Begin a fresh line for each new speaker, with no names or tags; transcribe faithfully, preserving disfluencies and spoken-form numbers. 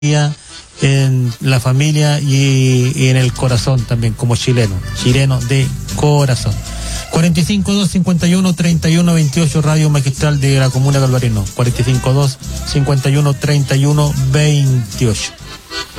en la familia y, y en el corazón también, como chileno, chileno de corazón. cuarenta y cinco dos cincuenta y uno treinta y uno veintiocho, Radio Magistral de la Comuna de Alvarino, cuarenta y cinco dos cincuenta y uno treinta y uno veintiocho.